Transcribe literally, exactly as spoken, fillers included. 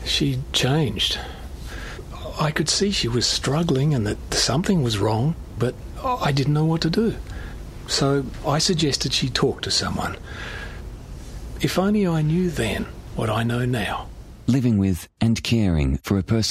She'd changed. I could see she was struggling and that something was wrong, but I didn't know what to do. So I suggested she talk to someone. If only I knew then what I know now. Living with and caring for a person